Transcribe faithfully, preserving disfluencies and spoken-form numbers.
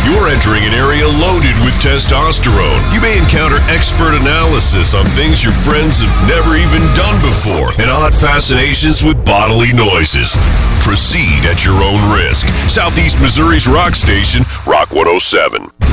You're entering an area loaded with testosterone. You may encounter expert analysis on things your friends have never even done before and odd fascinations with bodily noises. Proceed at your own risk. Southeast Missouri's rock station, Rock one oh seven.